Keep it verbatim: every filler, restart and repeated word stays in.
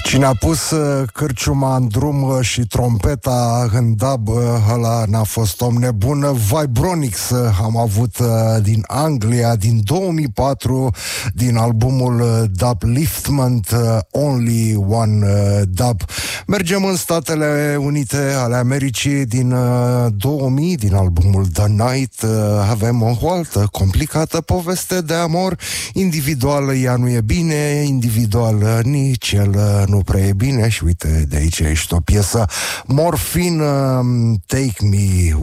Cine a pus uh, cârciuma în drum uh, și trompeta în dub, uh, ăla n-a fost om nebun. Vibronics uh, am avut uh, din Anglia, din două mii patru, din albumul uh, Dupliftment, uh, Only One uh, Dub. Mergem în Statele Unite ale Americii, din uh, două mii, din albumul The Night. Uh, avem o altă complicată poveste de amor. Individual ea nu e bine, individual uh, nici el uh, nu prea e bine. Și uite, de aici ești o piesă. Morphine, uh, Take Me